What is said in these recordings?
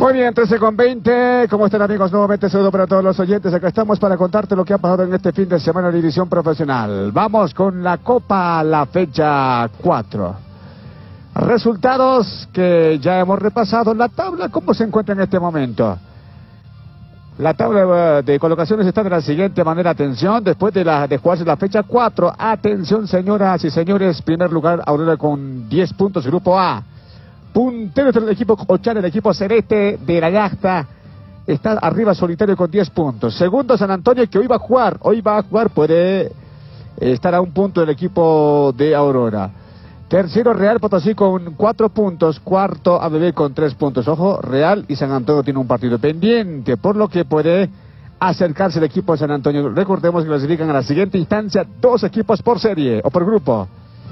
Muy bien, 13:20. ¿Cómo están, amigos? Nuevamente saludo para todos los oyentes. Acá estamos para contarte lo que ha pasado en este fin de semana en la división profesional. Vamos con la Copa, la fecha 4. Resultados que ya hemos repasado. La tabla, ¿cómo se encuentra en este momento? La tabla de colocaciones está de la siguiente manera. Atención, después de jugarse la fecha 4. Atención, señoras y señores. Primer lugar, Aurora con 10 puntos, Grupo A. Puntero del equipo Ochar, el equipo celeste de la Yasta. Está arriba solitario con 10 puntos. Segundo, San Antonio, que hoy va a jugar, puede estar a un punto del equipo de Aurora. Tercero, Real Potosí con 4 puntos. Cuarto, ABB con 3 puntos. Ojo, Real y San Antonio tienen un partido pendiente, por lo que puede acercarse el equipo de San Antonio. Recordemos que clasifican a la siguiente instancia 2 equipos por serie o por grupo.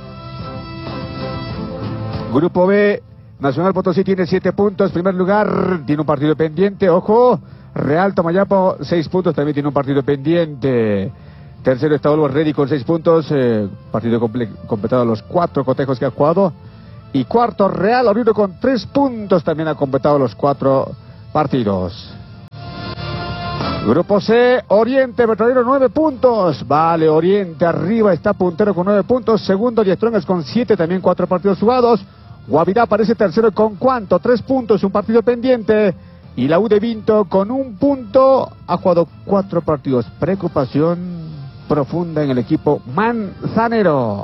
Grupo B, Nacional Potosí tiene 7 puntos. Primer lugar, tiene un partido pendiente. Ojo, Real Tomayapo 6 puntos, también tiene un partido pendiente. Tercero está Always Ready con 6 puntos, partido completado los 4 cotejos que ha jugado. Y cuarto, Real Oriundo con 3 puntos, también ha completado los 4 partidos. Grupo C, Oriente Petrolero 9 puntos. Vale, Oriente arriba, está puntero con 9 puntos. Segundo, Die Strongest con 7, también 4 partidos jugados. Guavirá aparece tercero con ¿cuánto? 3 puntos, un partido pendiente. Y la U de Vinto con 1 punto, ha jugado 4 partidos. Preocupación profunda en el equipo manzanero.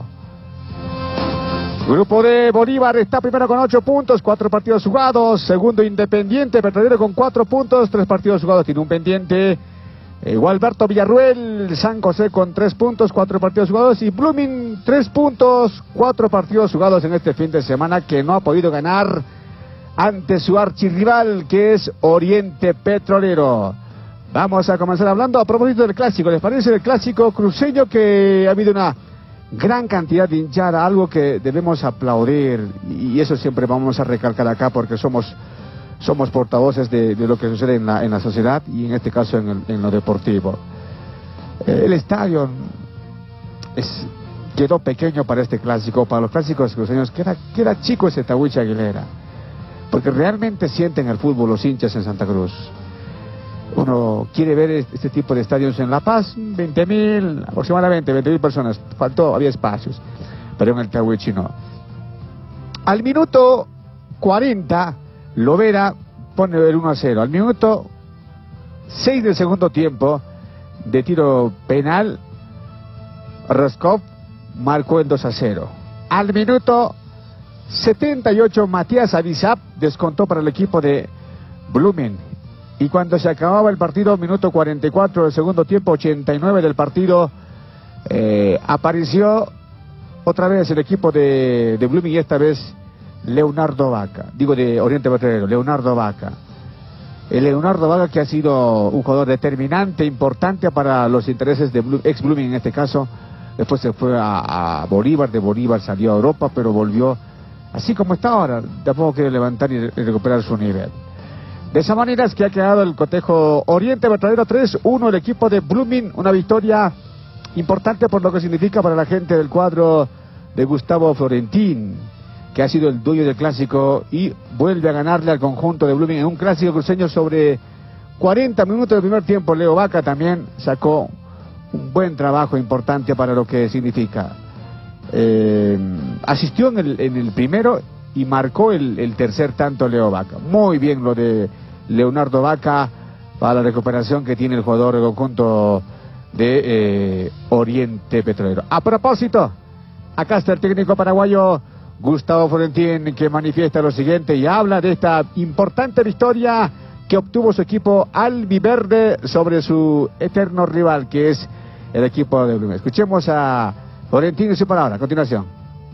Grupo D, Bolívar está primero con 8 puntos, 4 partidos jugados. Segundo, Independiente Petrolero con 4 puntos, 3 partidos jugados, tiene un pendiente. Gualberto Villarruel, San José con 3 puntos, 4 partidos jugados. Y Blooming 3 puntos, 4 partidos jugados en este fin de semana, que no ha podido ganar ante su archirrival, que es Oriente Petrolero. Vamos a comenzar hablando a propósito del clásico. ¿Les parece el clásico cruceño, que ha habido una gran cantidad de hinchada, algo que debemos aplaudir? Y eso siempre vamos a recalcar acá, porque somos portavoces de lo que sucede en la sociedad, y en este caso en lo deportivo. El estadio quedó pequeño para este clásico, para los clásicos cruceños, que era chico ese Tahuichi Aguilera, porque realmente sienten el fútbol los hinchas en Santa Cruz. Uno quiere ver este tipo de estadios en La Paz, 20.000, aproximadamente 20.000 personas, había espacios, pero en el Tahuichi no. Al minuto 40, Lovera pone el 1-0. Al minuto 6 del segundo tiempo, de tiro penal, Roscoff marcó el 2-0. Al minuto 78, Matías Avisap descontó para el equipo de Blooming. Y cuando se acababa el partido, minuto 44 del segundo tiempo, 89 del partido, apareció otra vez el equipo de Blooming, y esta vez Leonardo Vaca, de Oriente Petrolero, Leonardo Vaca. El Leonardo Vaca, que ha sido un jugador determinante, importante para los intereses de ex Blooming en este caso. Después se fue a Bolívar, de Bolívar salió a Europa, pero volvió así como está ahora. Tampoco quiere levantar y recuperar su nivel. De esa manera es que ha quedado el cotejo Oriente Petrolero 3-1, el equipo de Blooming, una victoria importante por lo que significa para la gente del cuadro de Gustavo Florentín, que ha sido el dueño del clásico, y vuelve a ganarle al conjunto de Blooming en un clásico cruceño sobre 40 minutos del primer tiempo. Leo Vaca también sacó un buen trabajo importante para lo que significa. Asistió en el primero y marcó el tercer tanto Leo Vaca. Muy bien lo de Leonardo Vaca para la recuperación que tiene el jugador del conjunto de Oriente Petrolero. A propósito, acá está el técnico paraguayo Gustavo Florentín, que manifiesta lo siguiente y habla de esta importante victoria que obtuvo su equipo albiverde sobre su eterno rival, que es el equipo de Blooming. Escuchemos a Florentín y su palabra a continuación.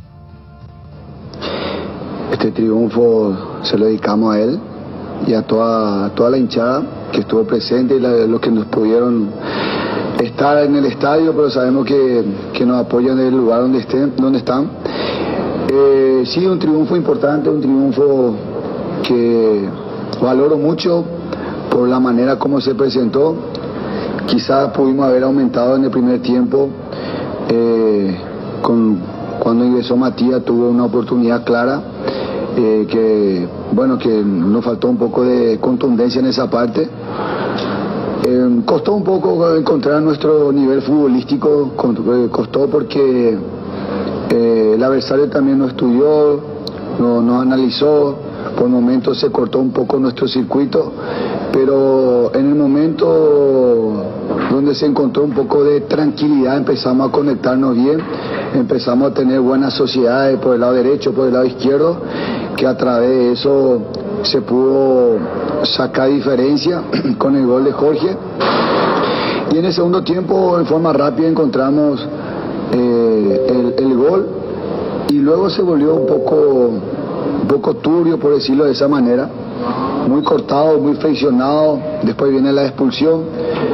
Este triunfo se lo dedicamos a él y a toda la hinchada que estuvo presente, y los que nos pudieron estar en el estadio, pero sabemos que nos apoyan en el lugar donde están. Sí, un triunfo importante, un triunfo que valoro mucho por la manera como se presentó. Quizás pudimos haber aumentado en el primer tiempo, cuando ingresó Matías tuvo una oportunidad clara que bueno, que nos faltó un poco de contundencia en esa parte. Costó un poco encontrar nuestro nivel futbolístico, costó porque el adversario también nos estudió, nos analizó, por momentos se cortó un poco nuestro circuito, pero en el momento donde se encontró un poco de tranquilidad empezamos a conectarnos bien, empezamos a tener buenas sociedades por el lado derecho, por el lado izquierdo, que a través de eso se pudo sacar diferencia con el gol de Jorge. Y en el segundo tiempo, en forma rápida, encontramos el gol, y luego se volvió un poco turbio, por decirlo de esa manera, muy cortado, muy friccionado. Después viene la expulsión.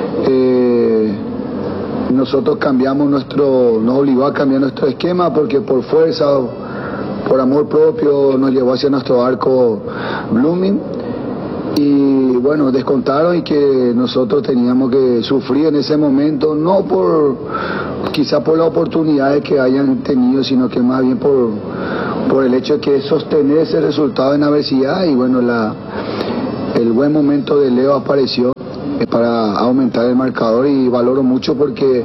Nosotros nos obligó a cambiar nuestro esquema porque por fuerza, por amor propio, nos llevó hacia nuestro arco Blooming. Y bueno, descontaron, y que nosotros teníamos que sufrir en ese momento, no quizá por las oportunidades que hayan tenido, sino que más bien por el hecho de que sostener ese resultado en adversidad. Y bueno, el buen momento de Leo apareció para aumentar el marcador, y valoro mucho porque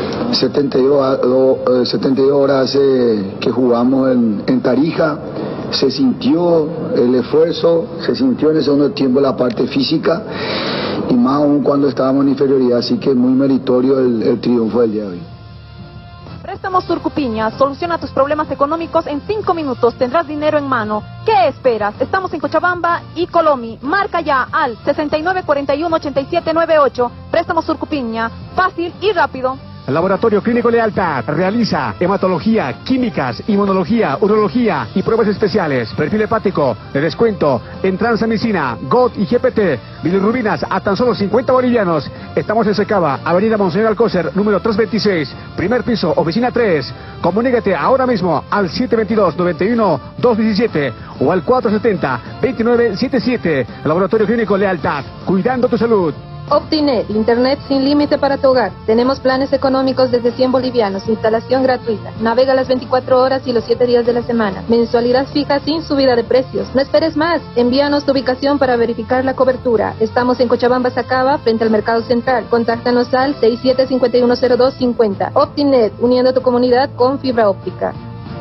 72 horas hace que jugamos en Tarija. Se sintió el esfuerzo, se sintió en el segundo tiempo la parte física, y más aún cuando estábamos en inferioridad, así que muy meritorio el triunfo del día de hoy. Préstamos Surcupiña, soluciona tus problemas económicos en 5 minutos, tendrás dinero en mano. ¿Qué esperas? Estamos en Cochabamba y Colomi. Marca ya al 6941-8798. Préstamos Surcupiña, fácil y rápido. El Laboratorio Clínico Lealtad realiza hematología, químicas, inmunología, urología y pruebas especiales. Perfil hepático de descuento en transamicina, GOT y GPT. Bilirrubinas a tan solo 50 bolivianos. Estamos en Secaba, Avenida Monseñor Alcócer, número 326, primer piso, oficina 3. Comunícate ahora mismo al 722-91-217 o al 470-2977. Laboratorio Clínico Lealtad, cuidando tu salud. Optinet, internet sin límite para tu hogar. Tenemos planes económicos desde 100 bolivianos, instalación gratuita. Navega las 24 horas y los 7 días de la semana. Mensualidad fija sin subida de precios. No esperes más. Envíanos tu ubicación para verificar la cobertura. Estamos en Cochabamba, Sacaba, frente al Mercado Central. Contáctanos al 67510250. Optinet, uniendo tu comunidad con fibra óptica.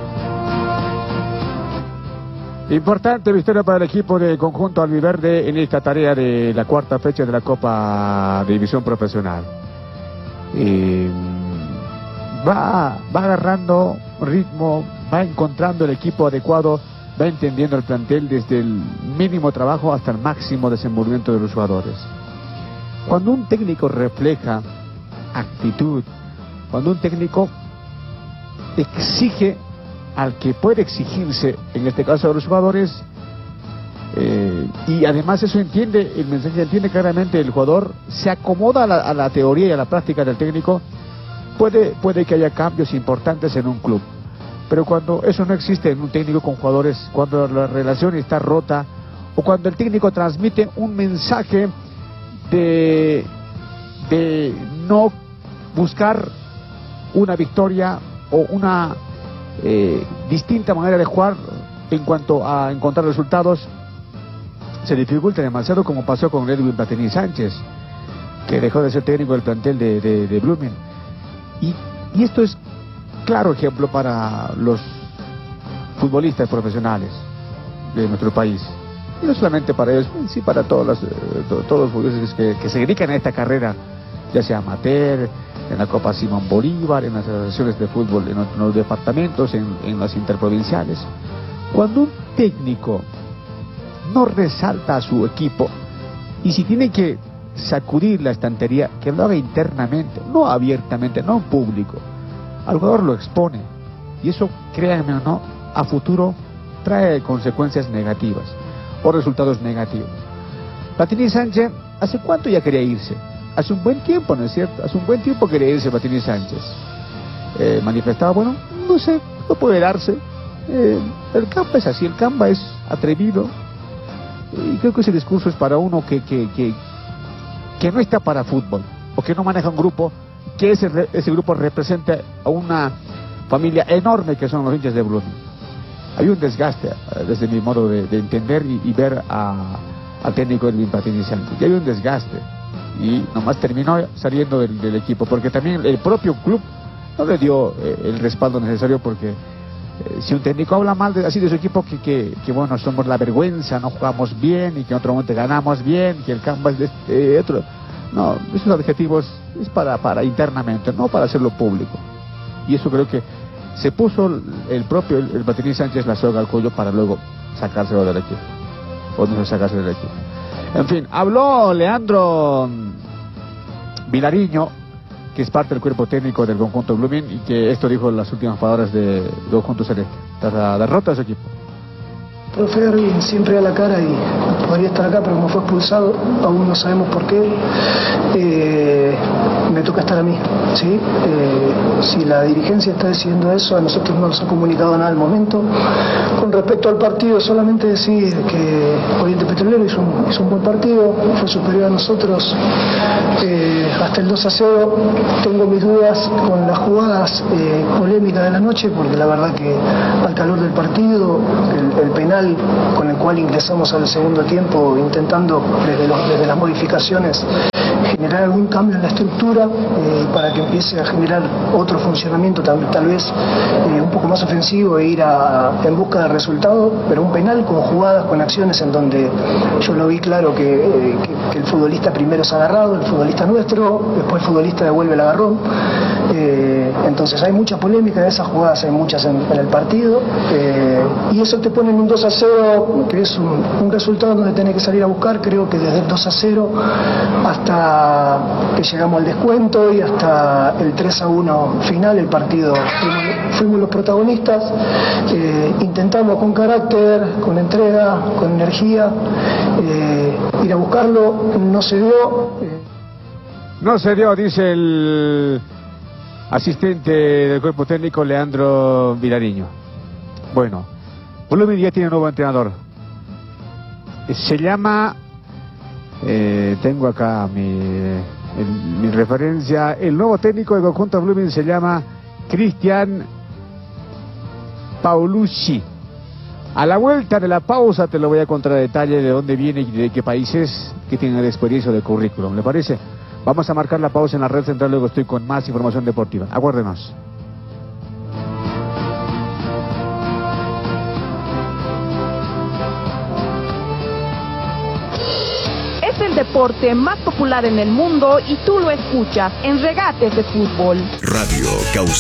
Importante victoria para el equipo de conjunto albiverde en esta tarea de la cuarta fecha de la Copa de División Profesional. Va agarrando ritmo, va encontrando el equipo adecuado, va entendiendo el plantel desde el mínimo trabajo hasta el máximo desenvolvimiento de los jugadores. Cuando un técnico refleja actitud, cuando un técnico exige al que puede exigirse, en este caso a los jugadores, y además eso entiende, el mensaje entiende claramente, el jugador se acomoda a la teoría y a la práctica del técnico, puede que haya cambios importantes en un club, pero cuando eso no existe en un técnico con jugadores, cuando la relación está rota, o cuando el técnico transmite un mensaje de no buscar una victoria o una distinta manera de jugar en cuanto a encontrar resultados, se dificulta demasiado, como pasó con Edwin Platini Sánchez, que dejó de ser técnico del plantel de Blooming, y esto es claro ejemplo para los futbolistas profesionales de nuestro país, y no solamente para ellos, sí para todos los futbolistas que se dedican a esta carrera, ya sea amateur, en la Copa Simón Bolívar, en las asociaciones de fútbol, en los departamentos, en las interprovinciales. Cuando un técnico no resalta a su equipo, y si tiene que sacudir la estantería, que lo haga internamente, no abiertamente, no en público, al jugador lo expone, y eso, créanme o no, a futuro trae consecuencias negativas o resultados negativos. Platini Sánchez, ¿hace cuánto ya quería irse? Hace un buen tiempo, ¿no es cierto? Hace un buen tiempo quería irse Platini Sánchez. Manifestaba, bueno, no sé, no puede darse. El Camba es así, el Camba es atrevido. Y creo que ese discurso es para uno que no está para fútbol, o que no maneja un grupo, que ese grupo representa a una familia enorme que son los hinchas de Blooming. Hay un desgaste, desde mi modo de entender y ver al técnico Edwin Patiño Sánchez. Y hay un desgaste. Y nomás terminó saliendo del equipo, porque también el propio club no le dio el respaldo necesario, porque si un técnico habla mal así de su equipo, que bueno, somos la vergüenza, no jugamos bien, y que en otro momento ganamos bien, que el campo es de otro. No, esos adjetivos es para internamente, no para hacerlo público. Y eso creo que se puso el propio el Patiño Sánchez la soga al cuello para luego sacárselo del equipo, o no sacarse del equipo. En fin, habló Leandro Vilariño, que es parte del cuerpo técnico del conjunto Blooming, y que esto dijo en las últimas palabras del conjunto celeste tras la derrota de su equipo. Profe Erwin siempre a la cara y podría estar acá, pero como fue expulsado, aún no sabemos por qué, me toca estar a mí, ¿sí? Si la dirigencia está decidiendo eso, a nosotros no nos ha comunicado nada al momento. Con respecto al partido, solamente decir que Oriente Petrolero hizo un buen partido, fue superior a nosotros hasta el 2-0. Tengo mis dudas con las jugadas polémicas de la noche, porque la verdad que al calor del partido, el penal con el cual ingresamos al segundo tiempo, intentando desde las modificaciones generar algún cambio en la estructura para que empiece a generar otro funcionamiento tal vez un poco más ofensivo e ir en busca del resultado, pero un penal con jugadas, con acciones en donde yo lo vi claro que el futbolista primero es agarrado, el futbolista nuestro, después el futbolista devuelve el agarrón. Entonces hay mucha polémica de esas jugadas, hay muchas en el partido, y eso te pone en un 2-0, que es un resultado donde tenés que salir a buscar. Creo que desde el 2-0 hasta que llegamos al descuento y hasta el 3-1 final, el partido fuimos los protagonistas. Intentamos con carácter, con entrega, con energía, ir a buscarlo. No se dio. No se dio, dice el asistente del cuerpo técnico Leandro Vilariño. Bueno, Blooming ya tiene nuevo entrenador. Se llama, tengo acá mi referencia, el nuevo técnico del conjunto Blooming se llama Cristian Paolucci. A la vuelta de la pausa te lo voy a contar a detalle de dónde viene y de qué países, que tiene de experiencia o de currículum, ¿le parece? Vamos a marcar la pausa en la red central, luego estoy con más información deportiva. Aguárdenos. Es el deporte más popular en el mundo y tú lo escuchas en Regates de Fútbol. Radio Causa.